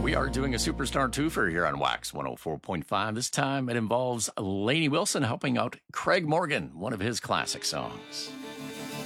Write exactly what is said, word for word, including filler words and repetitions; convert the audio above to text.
We are doing a Superstar twofer here on Wax one oh four point five. This time it involves Lainey Wilson helping out Craig Morgan, one of his classic songs.